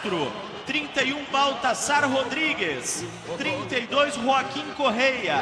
Castro, 31 Baltasar Rodrigues, 32 Joaquim Correia,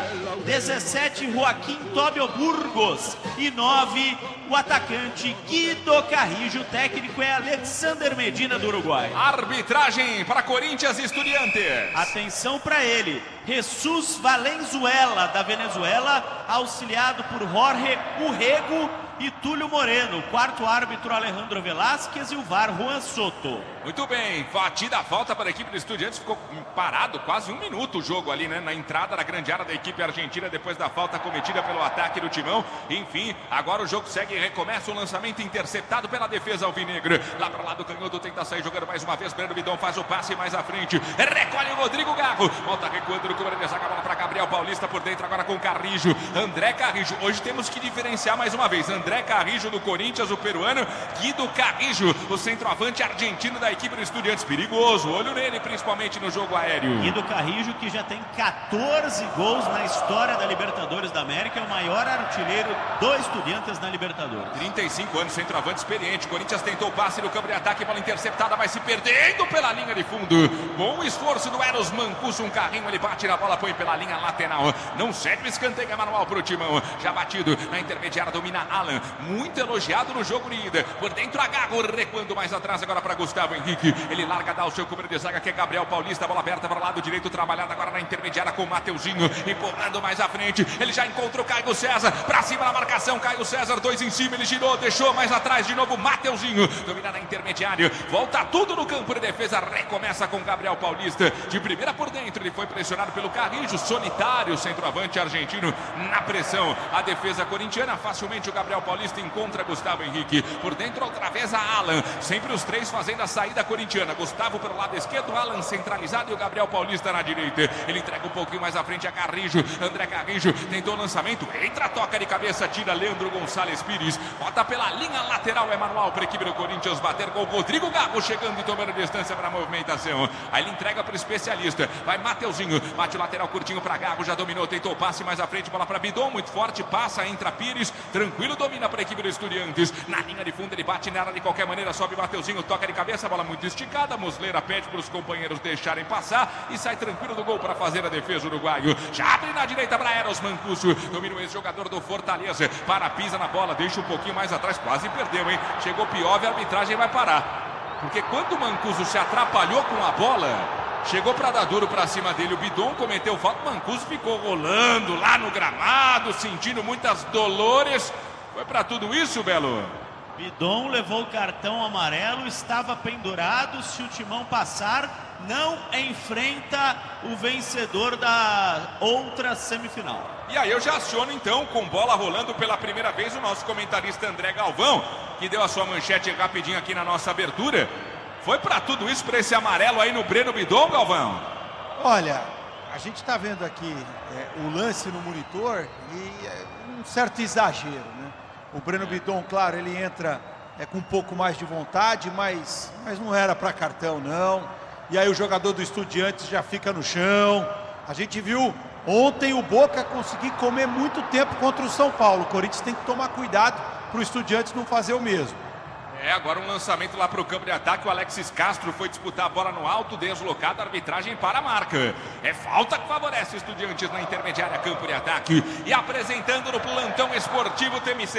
17 Joaquim Tobio Burgos e 9 o atacante Guido Carrillo. O técnico é Alexander Medina do Uruguai. Arbitragem para Corinthians e Estudiantes. Atenção para ele, Jesus Valenzuela da Venezuela, auxiliado por Jorge Urrego e Túlio Moreno. Quarto árbitro Alejandro Velásquez e o VAR Juan Soto. Muito bem, batida a falta para a equipe do Estudiantes, ficou parado quase 1 minuto o jogo ali, né? Na entrada da grande área da equipe argentina, depois da falta cometida pelo ataque do Timão. Enfim, agora o jogo segue e recomeça, o lançamento interceptado pela defesa alvinegra. Lá para lá do canhoto, tenta sair jogando mais uma vez, Breno Bidon faz o passe mais à frente, recolhe o Rodrigo Garro, volta recuando no câmera de zaga, bola para Gabriel Paulista por dentro agora com Carrillo, André Carrillo. Hoje temos que diferenciar mais uma vez, André Carrillo do Corinthians, o peruano, Guido Carrillo, o centroavante argentino da equipe do Estudiantes. Perigoso, olho nele, principalmente no jogo aéreo. Guido Carrillo, que já tem 14 gols na história da Libertadores da América, é o maior artilheiro do Estudiantes na Libertadores. 35 anos, centroavante experiente. Corinthians tentou o passe no campo de ataque, bola interceptada, vai se perdendo pela linha de fundo. Bom esforço do Eros Mancuso, um carrinho, ele bate na bola, põe pela linha lateral. Não serve o escanteio manual pro Timão. Já batido na intermediária, domina Alan, muito elogiado no jogo de ida. Por dentro Agarro, recuando mais atrás agora para Gustavo Henrique. Ele larga, dá o seu câmera de zaga, que é Gabriel Paulista, bola aberta para o lado direito, trabalhada agora na intermediária com o Mateuzinho, empurrando mais à frente. Ele já encontra o Caio César, para cima na marcação, Caio César, 2 em cima, ele girou, deixou mais atrás de novo Mateuzinho, domina na intermediária, volta tudo no campo de defesa, recomeça com Gabriel Paulista, de primeira por dentro, ele foi pressionado pelo Carrillo, solitário, centroavante argentino na pressão, a defesa corintiana, facilmente o Gabriel Paulista encontra Gustavo Henrique, por dentro outra vez a Alan, sempre os três fazendo a saída corintiana, Gustavo pelo lado esquerdo, Alan centralizado e o Gabriel Paulista na direita, ele entrega um pouquinho mais à frente a Carrillo, André Carrillo, tentou o lançamento, entra, toca de cabeça, tira Leandro Gonçalves Pires, bota pela linha lateral, é manual para a equipe do Corinthians bater com o Rodrigo Garro, chegando e tomando distância para a movimentação, aí ele entrega para o especialista, vai Mateuzinho, bate o lateral curtinho para Garro, já dominou, tentou o passe mais à frente, bola para Bidon, muito forte, passa, entra Pires, tranquilo, domina para a equipe do Estudiantes, na linha de fundo ele bate nela de qualquer maneira, sobe Mateuzinho, toca de cabeça, bola muito esticada, Muslera pede para os companheiros deixarem passar e sai tranquilo do gol para fazer a defesa uruguaio, já abre na direita para Eros Mancuso, domina o ex-jogador do Fortaleza, para, pisa na bola, deixa um pouquinho mais atrás, quase perdeu, hein, chegou Piove, a arbitragem vai parar, porque quando o Mancuso se atrapalhou com a bola, chegou para dar duro para cima dele, o Bidon cometeu falta, o Mancuso ficou rolando lá no gramado, sentindo muitas dolores, foi para tudo isso, Belo? Bidon levou o cartão amarelo, estava pendurado, se o Timão passar, não enfrenta o vencedor da outra semifinal. E aí eu já aciono então, com bola rolando pela primeira vez, o nosso comentarista André Galvão, que deu a sua manchete rapidinho aqui na nossa abertura. Foi para tudo isso, para esse amarelo aí no Breno Bidon, Galvão? Olha, a gente está vendo aqui o lance no monitor e um certo exagero, né? O Breno Bidon, claro, ele entra com um pouco mais de vontade, mas não era para cartão, não. E aí o jogador do Estudiantes já fica no chão. A gente viu ontem o Boca conseguir comer muito tempo contra o São Paulo. O Corinthians tem que tomar cuidado para o Estudiantes não fazer o mesmo. Agora um lançamento lá para o campo de ataque, o Alexis Castro foi disputar a bola no alto, deslocado, a arbitragem para a marca. É falta que favorece o Estudiantes na intermediária, campo de ataque. E apresentando no plantão esportivo TMC,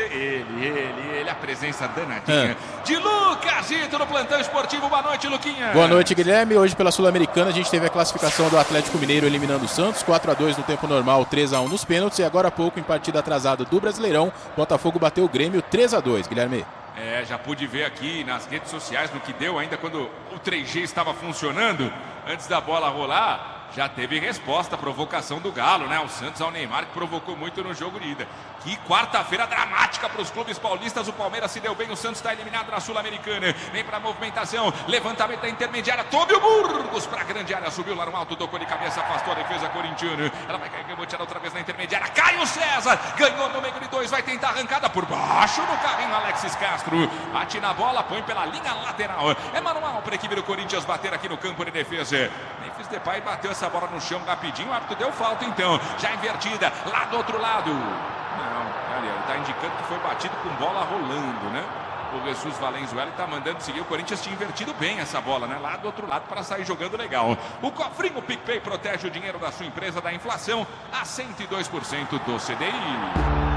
ele, a presença danadinha de Lucas Zito no plantão esportivo. Boa noite, Luquinha. Boa noite, Guilherme. Hoje pela Sul-Americana a gente teve a classificação do Atlético Mineiro eliminando o Santos, 4-2 no tempo normal, 3-1 nos pênaltis. E agora há pouco, em partida atrasada do Brasileirão, Botafogo bateu o Grêmio 3-2, Guilherme. Já pude ver aqui nas redes sociais no que deu ainda quando o 3G estava funcionando, antes da bola rolar, já teve resposta, provocação do Galo, né? O Santos ao Neymar, que provocou muito no jogo de ida. Que quarta-feira dramática para os clubes paulistas, o Palmeiras se deu bem, o Santos está eliminado na Sul-Americana, vem para a movimentação, levantamento da intermediária, Tobio Burgos para a grande área, subiu lá no alto, tocou de cabeça, afastou a defesa corintiana, ela vai cair reboteada outra vez na intermediária, Caio César, ganhou no meio de 2, vai tentar arrancada por baixo no carrinho, Alexis Castro, bate na bola, põe pela linha lateral, é manual para a equipe do Corinthians bater aqui no campo de defesa, Memphis Depay bateu essa bola no chão rapidinho, o árbitro deu falta então, já invertida, lá do outro lado. Não, olha, ele está indicando que foi batido com bola rolando, né? O Jesus Valenzuela está mandando seguir. O Corinthians tinha invertido bem essa bola, né? Lá do outro lado para sair jogando legal. O cofrinho PicPay protege o dinheiro da sua empresa da inflação a 102% do CDI.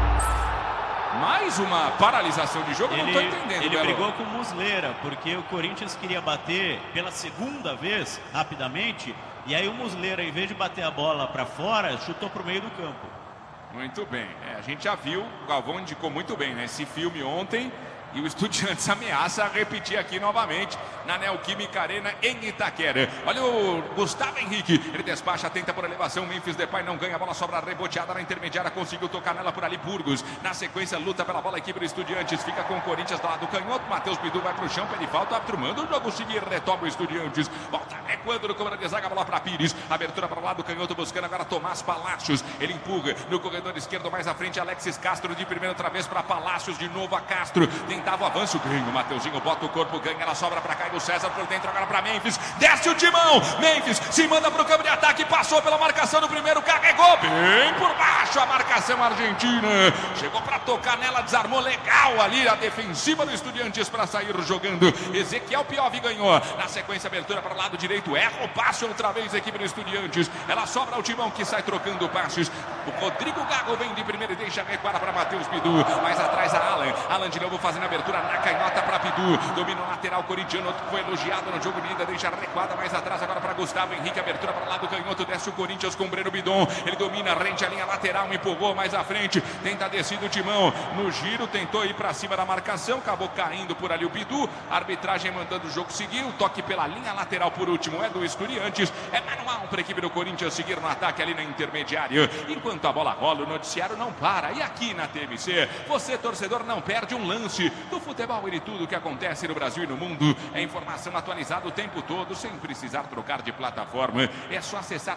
Mais uma paralisação de jogo, não estou entendendo. Ele brigou com o Muslera, porque o Corinthians queria bater pela segunda vez, rapidamente, e aí o Muslera, em vez de bater a bola para fora, chutou para o meio do campo. Muito bem, a gente já viu, o Galvão indicou muito bem, né? Esse filme ontem, e o Estudiantes ameaça repetir aqui novamente na Neoquímica Arena em Itaquera. Olha o Gustavo Henrique, ele despacha, tenta por elevação, Memphis Depay não ganha, a bola sobra reboteada na intermediária, conseguiu tocar nela por ali, Burgos. Na sequência, luta pela bola, a equipe do Estudiantes fica com o Corinthians do lado canhoto, Matheus Bidu vai pro chão, pede falta, árbitro manda o jogo seguir, retoma o Estudiantes, volta recuando no comando de zaga, a bola para Pires, abertura para o lado canhoto, buscando agora Tomás Palácios, ele empurra no corredor esquerdo, mais à frente, Alexis Castro de primeira outra vez para Palácios, de novo a Castro, tentava o avanço, ganha o Mateuzinho, bota o corpo, ganha, ela sobra para Caio César por dentro, agora para Memphis, desce o timão, Memphis se manda para o campo de ataque, passou pela marcação do primeiro, carregou bem por baixo a marcação argentina, chegou para tocar nela, desarmou legal ali a defensiva do Estudiantes para sair jogando, Ezequiel Piove ganhou, na sequência abertura para o lado direito, erra o passe outra vez a equipe do Estudiantes, ela sobra ao timão que sai trocando passes, o Rodrigo Gago vem de primeira e deixa recuar para Matheus Bidu, mais atrás a Alan de novo fazendo abertura na canhota para Bidu, domina o lateral corintiano, foi elogiado no jogo de ida, deixa recuada mais atrás agora para Gustavo Henrique, abertura para o lado canhoto, desce o Corinthians com o Breno Bidon, ele domina, rente a linha lateral, empurrou mais à frente, tenta a descida o timão, no giro, tentou ir para cima da marcação, acabou caindo por ali o Bidu, arbitragem mandando o jogo seguir, o toque pela linha lateral por último é do Estudiantes, é manual para a equipe do Corinthians seguir no ataque ali na intermediária, enquanto a bola rola, o noticiário não para, e aqui na TMC, você torcedor não perde um lance do futebol e de tudo que acontece no Brasil e no mundo, é informação atualizada o tempo todo, sem precisar trocar de plataforma, é só acessar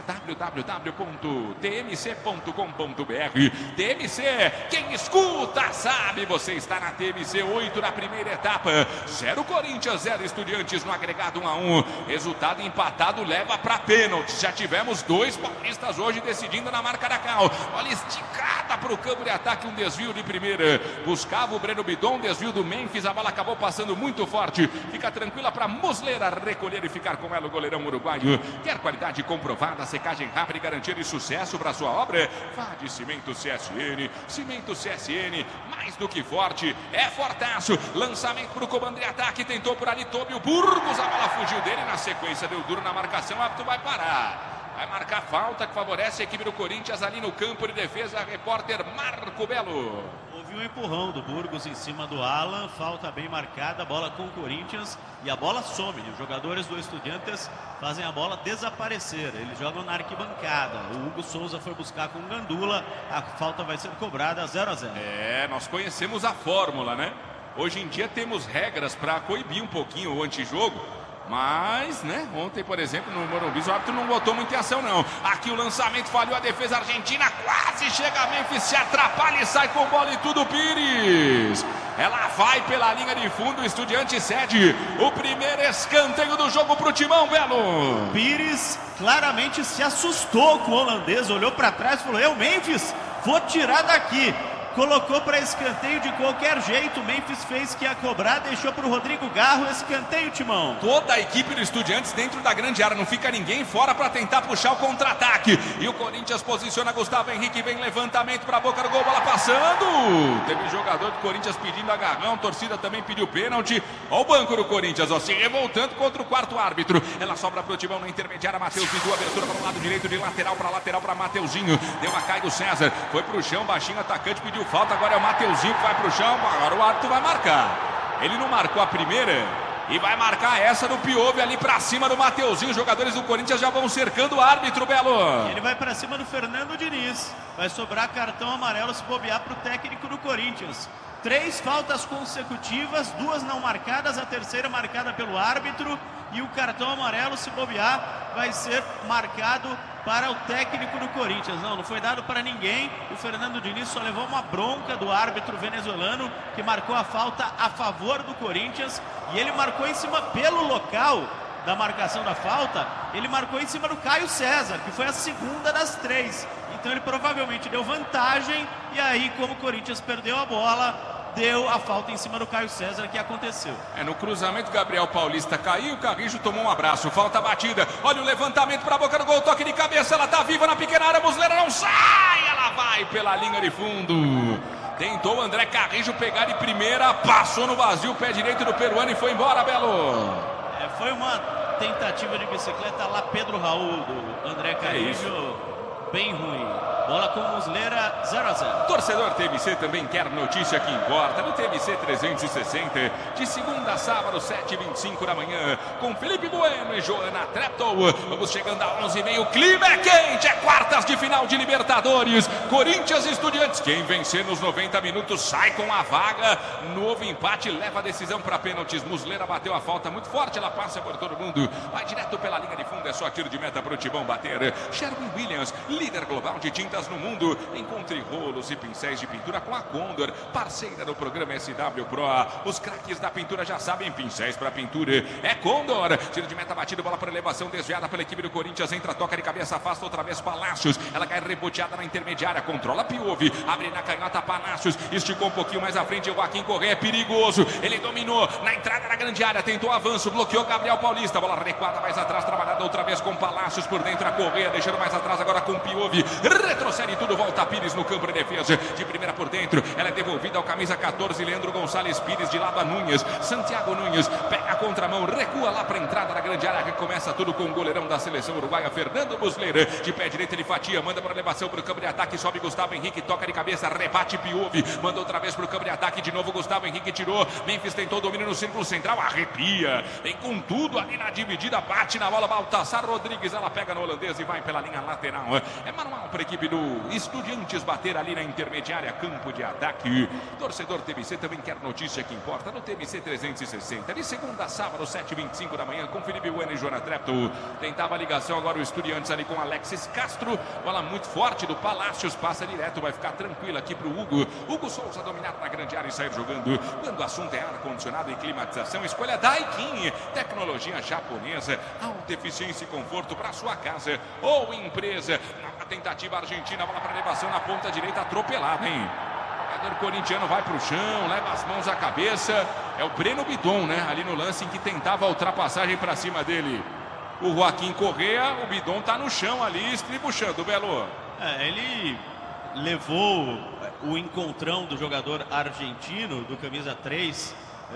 www.tmc.com.br. TMC, quem escuta sabe, você está na TMC 8 na primeira etapa, 0 Corinthians, 0 Estudiantes no agregado 1-1, resultado empatado leva para pênaltis, já tivemos 2 paulistas hoje decidindo na marca da Cal, olha esticada para o campo de ataque, um desvio de primeira, buscava o Breno Bidon, desvio do Memphis, a bola acabou passando muito forte, fica tranquila para Muslera recolher e ficar com ela o goleirão uruguaio, quer qualidade comprovada, secagem rápida e garantia de sucesso para sua obra, vá de Cimento CSN, mais do que forte, é fortaço, lançamento para o comando de ataque, tentou por ali Tobio Burgos, a bola fugiu dele, na sequência deu duro na marcação, o árbitro vai parar. Vai marcar falta que favorece a equipe do Corinthians ali no campo de defesa, repórter Marco Belo. Houve um empurrão do Burgos em cima do Alan, falta bem marcada, bola com o Corinthians e a bola some. Os jogadores do Estudiantes fazem a bola desaparecer, eles jogam na arquibancada. O Hugo Souza foi buscar com o Gandula, a falta vai ser cobrada 0-0. Nós conhecemos a fórmula, né? Hoje em dia temos regras para coibir um pouquinho o antijogo. Mas, né, ontem, por exemplo, no Morumbi, o árbitro não botou muita ação, não. Aqui o lançamento falhou, a defesa argentina quase chega a Memphis, se atrapalha e sai com bola e tudo, Pires. Ela vai pela linha de fundo, o Estudiante cede o primeiro escanteio do jogo pro Timão, Belo. Pires claramente se assustou com o holandês, olhou para trás e falou, Memphis, vou tirar daqui. Colocou para escanteio de qualquer jeito, o Memphis fez que ia cobrar, deixou para o Rodrigo Garro, escanteio, Timão. Toda a equipe do Estudiantes dentro da grande área, não fica ninguém fora para tentar puxar o contra-ataque. E o Corinthians posiciona Gustavo Henrique, vem levantamento para a boca do gol, bola passando. Teve jogador do Corinthians pedindo agarrão, torcida também pediu pênalti. Olha o banco do Corinthians, se revoltando contra o quarto árbitro. Ela sobra para o Timão na intermediária, Matheus Bidu, abertura para o lado direito, de lateral para Mateuzinho. Deu a Caio César, foi para o chão, baixinho, atacante, pediu falta, agora é o Mateuzinho que vai pro chão, agora o árbitro vai marcar. Ele não marcou a primeira e vai marcar essa do Piove ali pra cima do Mateuzinho. Os jogadores do Corinthians já vão cercando o árbitro, Belo. Ele vai pra cima do Fernando Diniz. Vai sobrar cartão amarelo se bobear pro técnico do Corinthians. 3 faltas consecutivas, 2 não marcadas, a terceira marcada pelo árbitro. E o cartão amarelo, se bobear, vai ser marcado para o técnico do Corinthians. Não foi dado para ninguém. O Fernando Diniz só levou uma bronca do árbitro venezuelano, que marcou a falta a favor do Corinthians. E ele marcou em cima, pelo local da marcação da falta, ele marcou em cima do Caio César, que foi a segunda das 3. Então ele provavelmente deu vantagem. E aí, como o Corinthians perdeu a bola, deu a falta em cima do Caio César, que aconteceu. No cruzamento, Gabriel Paulista caiu, o Carrijo tomou um abraço, falta batida, olha o levantamento para a boca do gol, toque de cabeça, ela tá viva na pequena área, Muslera não sai, ela vai pela linha de fundo. Tentou o André Carrijo pegar de primeira, passou no vazio, pé direito do peruano e foi embora, Belo. Foi uma tentativa de bicicleta lá, Pedro Raul, do André Carrijo, bem ruim. Bola com Muslera, 0-0. Torcedor TMC também quer notícia que importa. No TMC 360, de segunda a sábado, 7h25 da manhã, com Felipe Bueno e Joana Treptow. Vamos chegando a 11h30. O clima é quente, é quartas de final de Libertadores. Corinthians e Estudiantes. Quem vencer nos 90 minutos sai com a vaga. Novo empate leva a decisão para pênaltis. Muslera bateu a falta muito forte, ela passa por todo mundo. Vai direto pela linha de fundo, é só tiro de meta para o Timão bater. Sherwin Williams, líder global de tintas no mundo. Encontre rolos e pincéis de pintura com a Condor, parceira do programa SW Pro. Os craques da pintura já sabem, pincéis para pintura é Condor. Tiro de meta batido, bola para elevação, desviada pela equipe do Corinthians, entra, toca de cabeça, afasta outra vez Palácios, ela cai reboteada na intermediária, controla Piove, abre na canhota Palácios, esticou um pouquinho mais à frente, o Joaquim Correa, é perigoso, ele dominou na entrada da grande área, tentou avanço, bloqueou Gabriel Paulista, bola recuada mais atrás, trabalhada outra vez com Palácios, por dentro a Correa, deixando mais atrás agora com Piove, retrocede tudo, volta Pires no campo de defesa, de primeira por dentro, ela é devolvida ao camisa 14, Leandro Gonçalves Pires, de lado a Nunes, Santiago Nunes, pega a contramão, recua lá para a entrada da grande área, que começa tudo com o goleirão da seleção uruguaia, Fernando Muslera, de pé direito ele fatia, manda para elevação para o campo de ataque, sobe Gustavo Henrique, toca de cabeça, rebate Piove, manda outra vez para o campo de ataque, de novo Gustavo Henrique tirou, Memphis tentou domínio no círculo central, arrepia, vem com tudo ali na dividida, bate na bola, Baltassar Rodrigues, ela pega no holandês e vai pela linha lateral, é manual para a equipe do Estudiantes bater ali na intermediária, campo de ataque. Torcedor TMC também quer notícia que importa no TMC 360, de segunda a sábado, 7h25 da manhã, com Felipe Bueno e Joana Treptow. Tentava a ligação agora o Estudiantes ali com Alexis Castro, bola muito forte do Palácios, passa direto, vai ficar tranquilo aqui pro Hugo Souza dominar na grande área e sair jogando. Quando o assunto é ar-condicionado e climatização, escolha Daikin, tecnologia japonesa, alta eficiência e conforto para sua casa ou empresa. Na tentativa argentina, bola para elevação na ponta direita, atropelada, hein? O jogador corintiano vai pro chão, leva as mãos à cabeça. É o Breno Bidon, né? Ali no lance em que tentava a ultrapassagem para cima dele. O Joaquim Correa, o Bidon tá no chão ali, estribuchando, Belo. Ele levou o encontrão do jogador argentino, do camisa 3.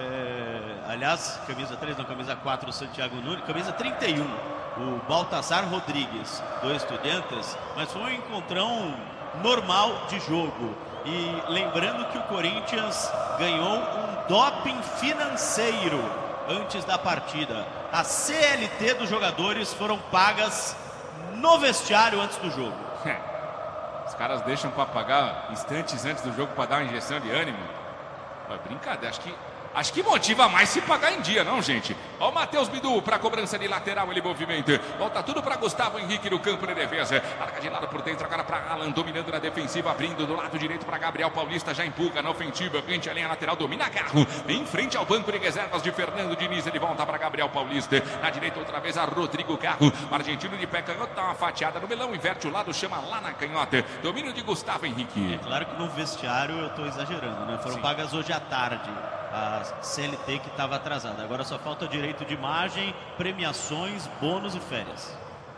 Aliás, camisa 3, não, camisa 4, o Santiago Nunes, camisa 31, o Baltassar Rodrigues, do Estudiantes, mas foi um encontrão normal de jogo. E lembrando que o Corinthians ganhou um doping financeiro antes da partida. A CLT dos jogadores foram pagas no vestiário antes do jogo. Os caras deixam para pagar instantes antes do jogo para dar uma injeção de ânimo. É brincadeira, acho que motiva mais se pagar em dia, não, gente? Ó o Matheus Bidu para cobrança de lateral, ele movimenta. Volta tudo para Gustavo Henrique no campo de defesa. Larga de lado por dentro, agora para Alan, dominando na defensiva, abrindo do lado direito para Gabriel Paulista, já empurra na ofensiva, frente à linha lateral, domina Carro. Em frente ao banco de reservas de Fernando Diniz, ele volta para Gabriel Paulista. Na direita outra vez a Rodrigo Carro. O argentino de pé canhoto dá uma fatiada no melão, inverte o lado, chama lá na canhota. Domínio de Gustavo Henrique. É claro que no vestiário eu estou exagerando, né? Foram pagas hoje à tarde. A CLT que estava atrasada. Agora só falta direito de imagem, premiações, bônus e férias.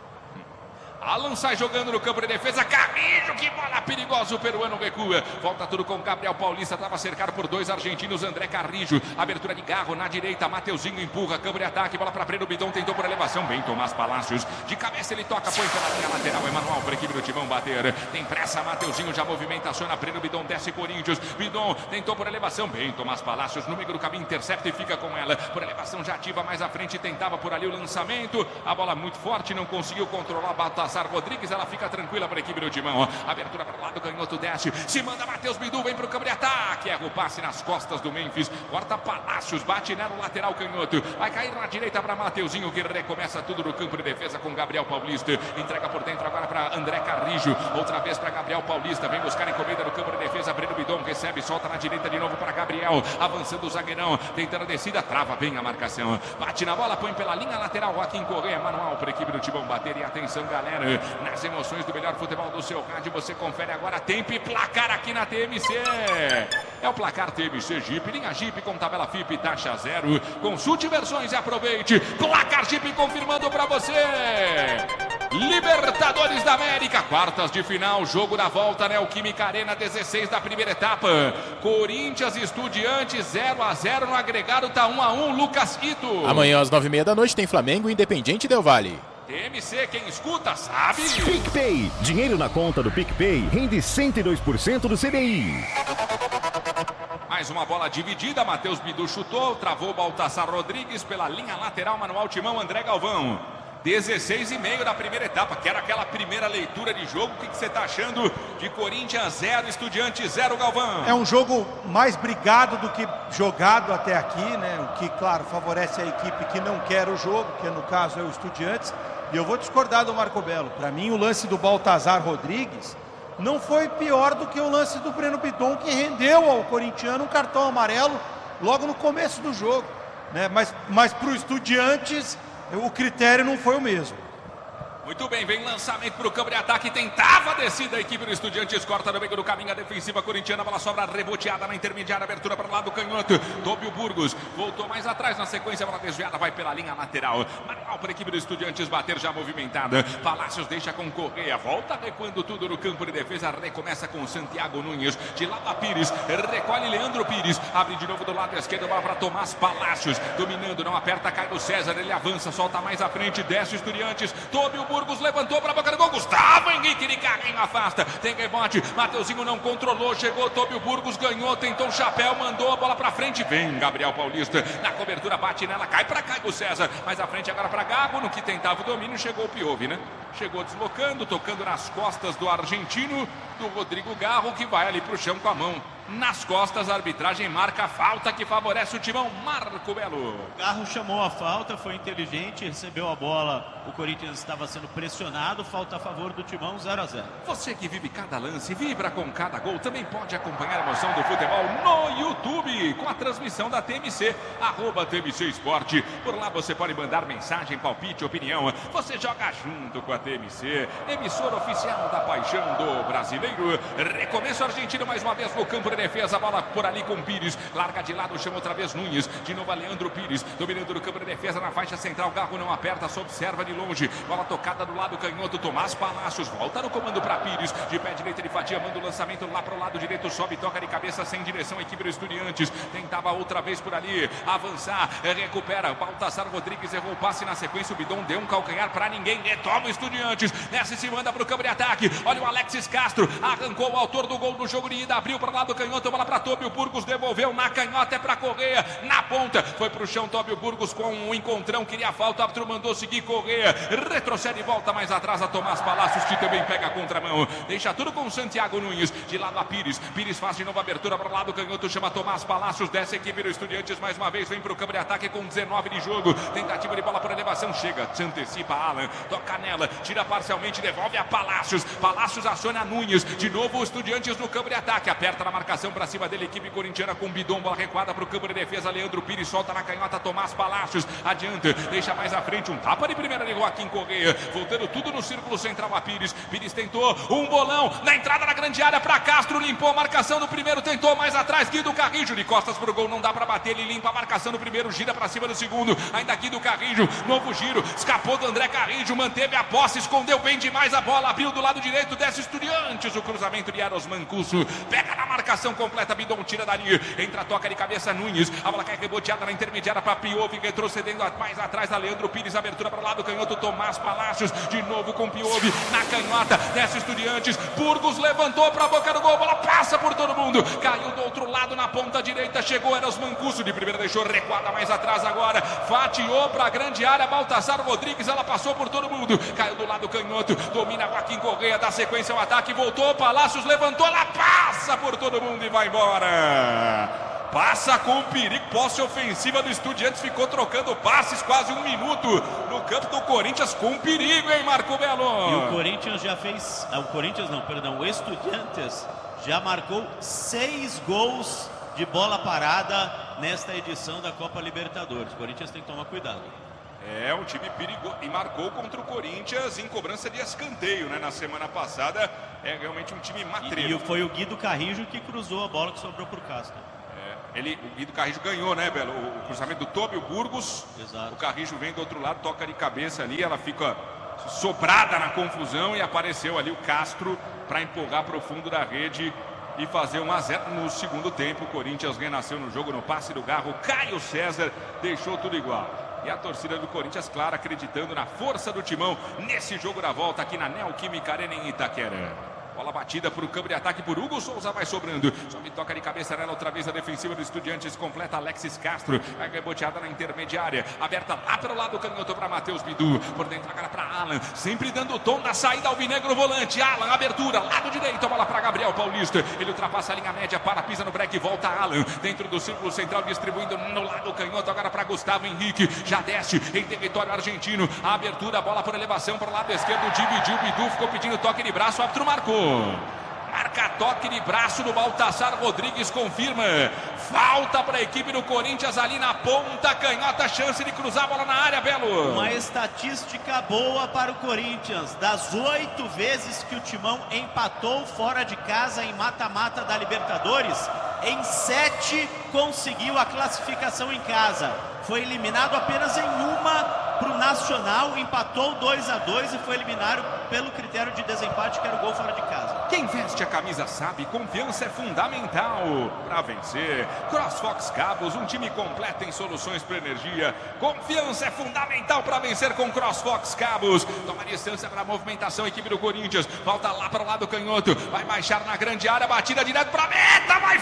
Alan sai jogando no campo de defesa, Carrijo, que bola perigosa, o peruano recua, volta tudo com Gabriel Paulista, estava cercado por dois argentinos, André Carrijo, abertura de Garro na direita, Mateuzinho empurra, campo de ataque, bola para Breno Bidon, tentou por elevação, bem Tomás Palácios, de cabeça ele toca, põe pela linha lateral, é manual para a equipe do Timão bater, tem pressa, Mateuzinho já movimenta, aciona Breno Bidon, desce Corinthians, Bidon tentou por elevação, bem Tomás Palácios, no meio do caminho, intercepta e fica com ela, por elevação já ativa mais à frente, tentava por ali o lançamento, a bola muito forte, não conseguiu controlar, Baltassar Rodrigues, ela fica tranquila para a equipe do Timão. Abertura para o lado, canhoto desce, se manda Matheus Bidu, vem para o campo de ataque, erra o passe nas costas do Memphis, corta Palácios, bate no lateral canhoto, vai cair na direita para Mateuzinho, que recomeça tudo no campo de defesa com Gabriel Paulista, entrega por dentro agora para André Carrijo, outra vez para Gabriel Paulista, vem buscar encomenda no campo de defesa, Breno Bidon recebe, solta na direita de novo para Gabriel, avançando o zagueirão, tentando a descida, trava bem a marcação, bate na bola, põe pela linha lateral, Joaquim Correa, manual para a equipe do Timão bater, e atenção galera, galera. Nas emoções do melhor futebol do seu rádio, você confere agora tempo e placar aqui na TMC. É o placar TMC Jeep, linha Jeep com tabela FIP, taxa zero. Consulte versões e aproveite. Placar Jeep confirmando para você. Libertadores da América, quartas de final, jogo da volta, Neoquímica Arena, 16 da primeira etapa. Corinthians e Estudiantes 0-0 no agregado, tá 1-1, Lucas Ito. Amanhã às 9h30 da noite tem Flamengo e Independiente Del Valle. TMC, quem escuta sabe. PicPay, dinheiro na conta do PicPay rende 102% do CDI. Mais uma bola dividida, Matheus Bidu chutou, travou Baltassar Rodrigues pela linha lateral, Manuel Timão, André Galvão. 16,5 da primeira etapa, que era aquela primeira leitura de jogo. O que você está achando de Corinthians 0, Estudiantes 0, Galvão? É um jogo mais brigado do que jogado até aqui, né? O que, claro, favorece a equipe que não quer o jogo, que no caso é o Estudiantes. E eu vou discordar do Marco Belo. Para mim, o lance do Baltassar Rodrigues não foi pior do que o lance do Breno Bidon, que rendeu ao corintiano um cartão amarelo logo no começo do jogo, né? Mas para o Estudiantes, o critério não foi o mesmo. Muito bem, vem lançamento para o campo de ataque, tentava a descida, a equipe do Estudiantes corta no meio do caminho, a defensiva corintiana, bola sobra reboteada na intermediária, abertura para o lado canhoto, Tóbio Burgos, voltou mais atrás na sequência, bola desviada, vai pela linha lateral, manual para a equipe do Estudiantes bater já movimentada, Palácios deixa com Correia, volta recuando tudo no campo de defesa, recomeça com Santiago Nunes, de lado a Pires, recolhe Leandro Pires, abre de novo do lado esquerdo, bola para Tomás Palácios, dominando, não aperta, cai do César, ele avança, solta mais à frente, desce o Estudiantes, Tóbio Burgos levantou para a boca do gol, Gustavo Henrique de carrinho afasta, tem rebote, Mateuzinho não controlou, chegou Tóbio Burgos, ganhou, tentou o chapéu, mandou a bola para frente, vem Gabriel Paulista, na cobertura bate nela, cai para Caio César, mais à frente agora para Gago, no que tentava o domínio, chegou o Piove, né? Chegou deslocando, tocando nas costas do argentino, do Rodrigo Garro, que vai ali para o chão com a mão nas costas, a arbitragem marca a falta que favorece o Timão, Marco Belo. Garro chamou a falta, foi inteligente, recebeu a bola, o Corinthians estava sendo pressionado, falta a favor do Timão, 0-0. Você que vive cada lance, vibra com cada gol, também pode acompanhar a emoção do futebol no YouTube, com a transmissão da TMC, @TMC Esporte. Por lá você pode mandar mensagem, palpite, opinião, você joga junto com a TMC, emissora oficial da paixão do brasileiro. Recomeço argentino mais uma vez no campo de defesa, bola por ali com Pires, larga de lado, chama outra vez Nunes, de novo a Leandro Pires, dominando no campo de defesa, na faixa central, Garro não aperta, só observa de longe, bola tocada do lado canhoto, Tomás Palácios, volta no comando para Pires, de pé direito ele fatia, manda o lançamento lá para o lado direito, sobe, toca de cabeça, sem direção, a equipe do Estudiantes, tentava outra vez por ali, avançar, recupera, Baltassar Rodrigues errou o passe na sequência, o Bidon deu um calcanhar para ninguém, retoma o Estudiantes, nessa se manda para o campo de ataque, olha o Alexis Castro, arrancou o autor do gol do jogo de ida, abriu para o lado canhoto, bola para Tóbio Burgos, devolveu na canhota, é para Correia, na ponta, foi para o chão Tóbio Burgos com um encontrão, queria falta, o árbitro mandou seguir Correia, retrocede e volta mais atrás a Tomás Palácios, que também pega a contramão, deixa tudo com Santiago Nunes, de lado a Pires, Pires faz de novo a abertura para o lado canhoto, chama Tomás Palácios, desce a equipe do Estudiantes mais uma vez, vem para o campo de ataque com 19 de jogo, tentativa de bola por elevação, chega, se antecipa Alan, toca nela, tira parcialmente, devolve a Palácios, Palácios aciona Nunes, de novo o Estudiantes no campo de ataque, aperta na marcação para cima dele, equipe corintiana com Bidon, bola recuada para o campo de defesa, Leandro Pires solta na canhota, Tomás Palácios, adianta, deixa mais à frente, um tapa de primeira de Joaquim Correia, voltando tudo no círculo central a Pires, Pires tentou um bolão, na entrada da grande área para Castro, limpou a marcação do primeiro, tentou mais atrás, Guido Carrijo, de costas para o gol, não dá para bater, ele limpa a marcação do primeiro, gira para cima do segundo, ainda Guido Carrijo, novo giro, escapou do André Carrijo, manteve a posse, escondeu bem demais a bola, abriu do lado direito, desce Estudiantes, o cruzamento de Eros Mancuso, pega na marcação completa, Bidon tira dali, entra, toca de cabeça Nunes, a bola cai reboteada na intermediária para Piove, retrocedendo mais atrás da Leandro Pires, abertura para o lado canhoto, Tomás Palácios, de novo com Piove, na canhota, desce Estudiantes, Burgos levantou para a boca do gol, bola passa por todo mundo, caiu do outro lado na ponta direita, chegou Eros Mancuso, de primeira deixou recuada mais atrás agora, fatiou para a grande área, Baltassar Rodrigues, ela passou por todo mundo, caiu do lado canhoto, domina Joaquim Correia, dá sequência ao ataque, voltou, Palácios levantou, ela passa por todo mundo e vai embora. Passa com perigo, posse ofensiva do Estudiantes, ficou trocando passes quase um minuto no campo do Corinthians com perigo, hein, Marco Belo? E o Corinthians já fez, o Estudiantes já marcou 6 gols de bola parada nesta edição da Copa Libertadores. O Corinthians tem que tomar cuidado. É um time perigoso e marcou contra o Corinthians em cobrança de escanteio, né? Na semana passada. É realmente um time matreiro. E foi o Guido Carrijo que cruzou a bola que sobrou pro Castro. O Guido Carrijo ganhou, né, Belo? O cruzamento do Tóbio Burgos. Exato. O Carrijo vem do outro lado, toca de cabeça ali, ela fica sobrada na confusão e apareceu ali o Castro para empurrar para o fundo da rede e fazer 1-0 no segundo tempo. O Corinthians renasceu no jogo no passe do Garro. Caio César deixou tudo igual. E a torcida do Corinthians, claro, acreditando na força do Timão nesse jogo da volta aqui na Neoquímica Arena em Itaquera. Bola batida para o campo de ataque por Hugo Souza, vai sobrando. Sobe, toca de cabeça nela, outra vez a defensiva do Estudiantes, completa Alexis Castro. A reboteada na intermediária, aberta lá pelo lado canhoto para Matheus Bidu. Por dentro agora para Alan, sempre dando o tom da saída alvinegro volante. Alan, abertura, lado direito, a bola para Gabriel Paulista. Ele ultrapassa a linha média, para, pisa no break, volta Alan. Dentro do círculo central, distribuindo no lado canhoto, agora para Gustavo Henrique. Já desce em território argentino. A abertura, a bola por elevação para o lado esquerdo, dividiu. Bidu ficou pedindo toque de braço, o árbitro marcou. Marca toque de braço do Baltazar Rodrigues, confirma. Falta para a equipe do Corinthians ali na ponta canhota, chance de cruzar a bola na área, Belo. Uma estatística boa para o Corinthians. Das 8 vezes que o Timão empatou fora de casa em mata-mata da Libertadores, em 7 conseguiu a classificação em casa. Foi eliminado apenas em uma para o Nacional, empatou 2-2 e foi eliminado pelo critério de desempate, que era o gol fora de casa. Quem veste a camisa sabe, confiança é fundamental para vencer. CrossFox Cabos, um time completo em soluções para energia. Confiança é fundamental para vencer com CrossFox Cabos. Toma distância para a movimentação, equipe do Corinthians. Volta lá para o lado canhoto, vai baixar na grande área, batida direto para a meta, vai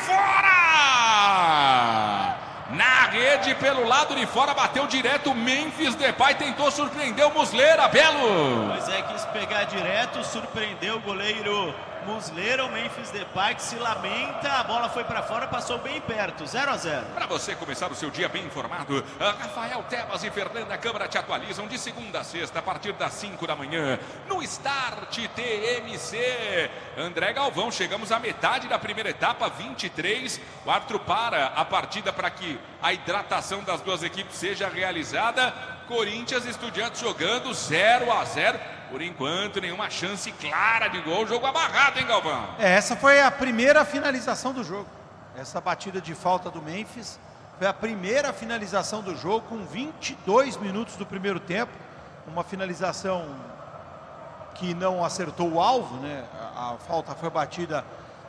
fora! Na rede, pelo lado de fora, bateu direto. Memphis Depay tentou surpreender o Muslera, Belo. Pois é, quis pegar direto, surpreendeu o goleiro Muslera. O Memphis Depay que se lamenta, a bola foi para fora, passou bem perto, 0-0. Para você começar o seu dia bem informado, Rafael Tebas e Fernanda Câmara te atualizam de segunda a sexta, a partir das 5 da manhã, no Start TMC. André Galvão, chegamos à metade da primeira etapa, 23. O árbitro para a partida para que a hidratação das duas equipes seja realizada. Corinthians e Estudiantes jogando 0-0. Por enquanto, nenhuma chance clara de gol. Jogo amarrado, hein, Galvão? Essa foi a primeira finalização do jogo. Essa batida de falta do Memphis foi a primeira finalização do jogo, com 22 minutos do primeiro tempo. Uma finalização que não acertou o alvo, né? A falta foi batida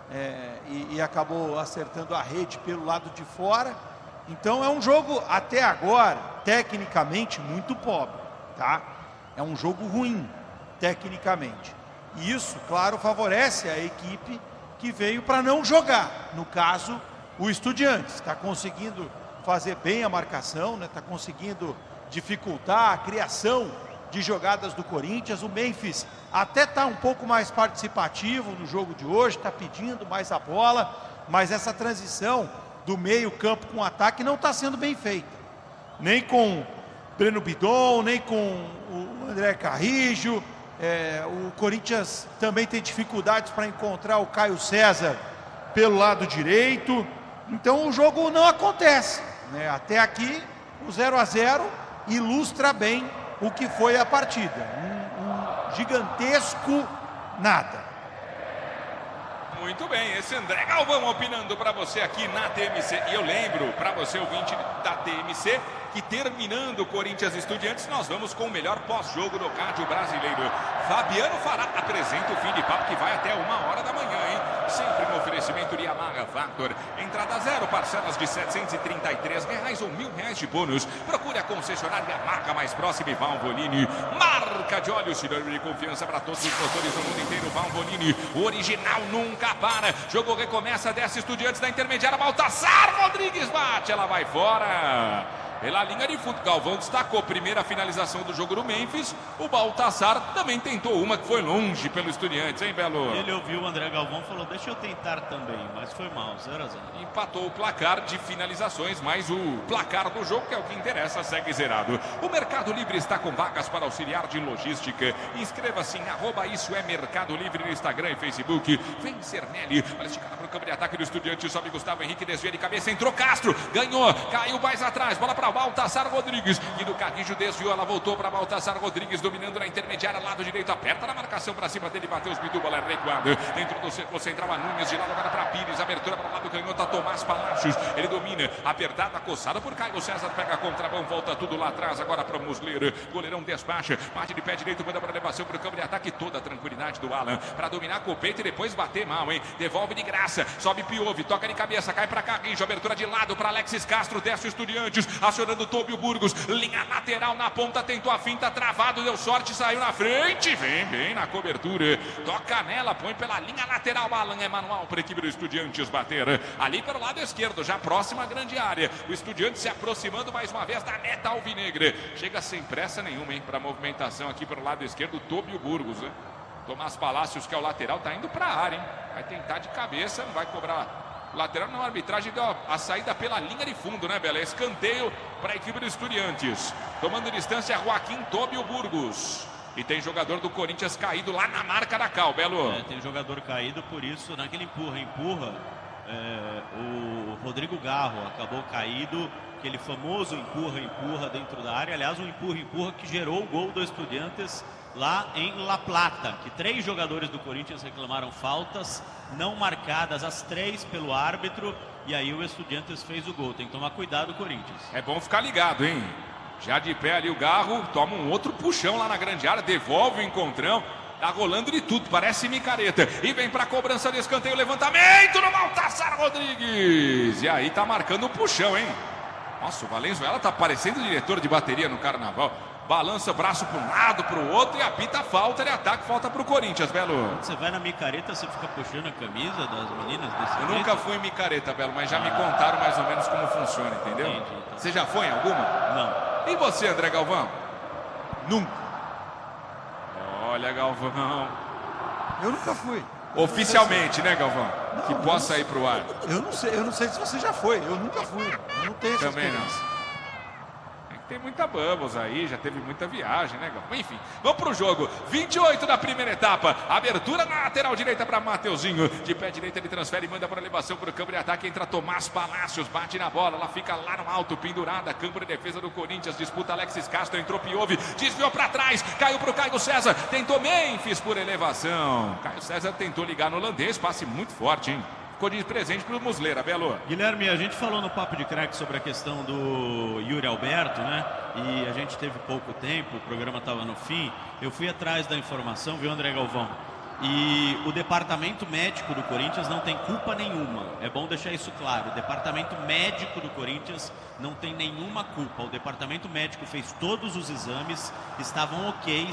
e acabou acertando a rede pelo lado de fora. Então é um jogo, até agora, tecnicamente muito pobre, tá? É um jogo ruim, tecnicamente. E isso, claro, favorece a equipe que veio para não jogar. No caso, o Estudiantes está conseguindo fazer bem a marcação, né? Está conseguindo dificultar a criação de jogadas do Corinthians. O Memphis até está um pouco mais participativo no jogo de hoje, está pedindo mais a bola, mas essa transição do meio campo com ataque não está sendo bem feita. Nem com Breno Bidon, nem com o André Carrijo. O Corinthians também tem dificuldades para encontrar o Caio César pelo lado direito. Então o jogo não acontece, né? Até aqui o 0-0 ilustra bem o que foi a partida. Um gigantesco nada. Muito bem, esse André Galvão opinando para você aqui na TMC. E eu lembro para você, ouvinte da TMC, que terminando o Corinthians Estudiantes, nós vamos com o melhor pós-jogo do rádio brasileiro. Fabiano Fará apresenta o fim de papo que vai até 1h da manhã, hein? Sempre no oferecimento de Yamaha Factor. Entrada 0, parcelas de R$ 733 ou R$ 1.000 de bônus. Procure a concessionária Yamaha mais próxima e Valvoline. Marca de óleo, sinônimo de confiança para todos os motores do mundo inteiro. Valvoline, o original nunca para. Jogo recomeça, desce Estudiantes da intermediária. Baltazar Rodrigues bate, ela vai fora. Pela linha de fundo, Galvão destacou primeira finalização do jogo do Memphis. O Baltazar também tentou uma que foi longe pelo Estudiantes, hein, Belo? Ele ouviu o André Galvão e falou, deixa eu tentar também, mas foi mal, 0-0. Empatou o placar de finalizações, mas o placar do jogo, que é o que interessa, segue zerado. O Mercado Livre está com vagas para auxiliar de logística. Inscreva-se em @IsoEMercado Livre no Instagram e Facebook. Vem Cernelli, olha esticada para o campo de ataque do Estudiantes, sobe Gustavo Henrique, desvia de cabeça, entrou Castro, ganhou, caiu mais atrás, bola para para Baltazar Rodrigues. E do Carrijo desviou, ela voltou para Baltazar Rodrigues, dominando na intermediária, lado direito, aperta na marcação para cima dele, bateu os Bidu, bola recuada. Dentro do círculo central, a Nunes, de lado agora para Pires, abertura para o lado canhoto, a Tomás Palácios. Ele domina, apertada, coçada por Caio César, pega a contramão, volta tudo lá atrás, agora para o Musler. Goleirão despacha, parte de pé direito, manda para elevação para o campo de ataque, toda a tranquilidade do Alan, para dominar com o peito e depois bater mal, hein? Devolve de graça, sobe Piove, toca de cabeça, cai para Carrijo, abertura de lado para Alexis Castro, desce o Estudiantes, acionando Tobio Burgos, linha lateral na ponta, tentou a finta, travado, deu sorte, saiu na frente, vem bem na cobertura, toca nela, põe pela linha lateral, Alan é manual para a equipe do Estudiantes bater, ali pelo lado esquerdo, já próxima à grande área, o Estudiantes se aproximando mais uma vez da meta alvinegra, chega sem pressa nenhuma, hein, para a movimentação aqui pelo lado esquerdo, Tobio Burgos, né? Tomás Palácios, que é o lateral, tá indo para a área, hein? Vai tentar de cabeça, não vai cobrar lateral, não. A arbitragem deu a saída pela linha de fundo, né, Bela? Escanteio para a equipe dos Estudiantes. Tomando distância, Joaquim Tobio Burgos. E tem jogador do Corinthians caído lá na marca da Cal, Belo. Tem jogador caído, por isso, naquele empurra, o Rodrigo Garro acabou caído. Aquele famoso empurra dentro da área. Aliás, um empurra que gerou o gol do Estudiantes lá em La Plata, que 3 jogadores do Corinthians reclamaram faltas não marcadas, as 3 pelo árbitro, e aí o Estudiantes fez o gol. Tem que tomar cuidado o Corinthians. É bom ficar ligado, hein? Já de pé ali o Garro, toma um outro puxão lá na grande área, devolve o encontrão, tá rolando de tudo, parece micareta, e vem pra cobrança de escanteio, levantamento no Baltazar Rodrigues, e aí tá marcando o puxão, hein? Nossa, o Valenzuela tá parecendo diretor de bateria no Carnaval. Balança braço para um lado, para o outro e apita a falta de ataque, falta para o Corinthians, Belo. Você vai na micareta, você fica puxando a camisa das meninas desse Eu jeito? nunca fui em micareta, Belo, mas já me contaram mais ou menos como funciona, entendeu? Entendi, então. Você já foi em alguma? Não. E você, André Galvão? Nunca. Olha, Galvão. Eu nunca fui. Oficialmente, né, Galvão? Não, que possa ir pro ar. Eu não sei se você já foi. Eu nunca fui. Eu não tenho essa Também experiência. não. Tem muita Bubbles aí, já teve muita viagem, né, Galvão? Enfim, vamos pro jogo. 28 da primeira etapa. Abertura na lateral direita para Mateuzinho. De pé direito ele transfere e manda para elevação para o campo de ataque. Entra Tomás Palácios, bate na bola. Ela fica lá no alto, pendurada. Campo de defesa do Corinthians. Disputa Alexis Castro. Entrou Piove, desviou para trás. Caiu para o Caio César. Tentou Memphis por elevação. Caio César tentou ligar no holandês. Passe muito forte, hein? Ficou de presente para o Musleira, Belo. Guilherme, a gente falou no Papo de Crack sobre a questão do Yuri Alberto, né? E a gente teve pouco tempo, o programa estava no fim. Eu fui atrás da informação, viu, André Galvão? E o departamento médico do Corinthians não tem culpa nenhuma. É bom deixar isso claro. O departamento médico do Corinthians não tem nenhuma culpa. O departamento médico fez todos os exames, estavam ok,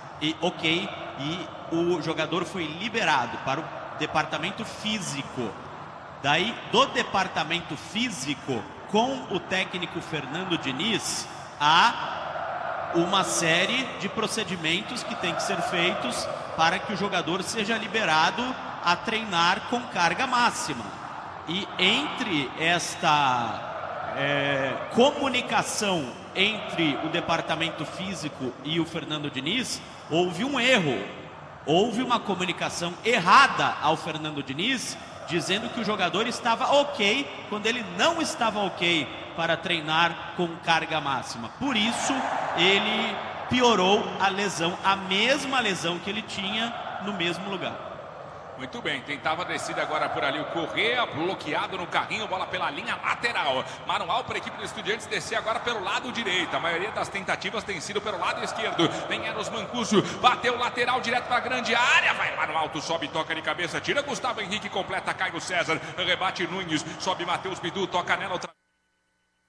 e o jogador foi liberado para o departamento físico. Daí, do departamento físico, com o técnico Fernando Diniz, há uma série de procedimentos que tem que ser feitos para que o jogador seja liberado a treinar com carga máxima. E entre esta comunicação entre o departamento físico e o Fernando Diniz, houve um erro. Houve uma comunicação errada ao Fernando Diniz, dizendo que o jogador estava ok, quando ele não estava ok para treinar com carga máxima. Por isso, ele piorou a lesão, a mesma lesão que ele tinha no mesmo lugar. Muito bem, tentava a descida agora por ali o Correa, bloqueado no carrinho, bola pela linha lateral. Manual para a equipe dos Estudiantes descer agora pelo lado direito. A maioria das tentativas tem sido pelo lado esquerdo. Vem Eros Mancuso, bateu lateral direto para a grande área. Vai lá no alto, sobe, toca de cabeça, tira Gustavo Henrique, completa Caio César. Rebate Nunes, sobe Matheus Bidu, toca nela outra